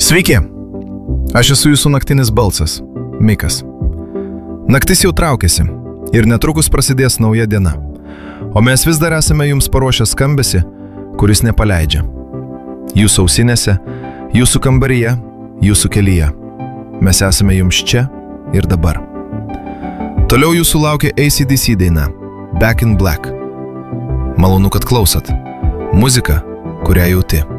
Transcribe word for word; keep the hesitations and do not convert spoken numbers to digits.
Sveiki, aš esu jūsų naktinis balsas, Mikas. Naktis jau traukiasi ir netrukus prasidės nauja diena, o mes vis dar esame jums paruošę skambesį, kuris nepaleidžia. Jūsų ausinėse, jūsų kambaryje, jūsų kelyje. Mes esame jums čia ir dabar. Toliau jūsų laukia A C D C daina Back in Black. Malonu, kad klausot. Muzika, kurią jauti.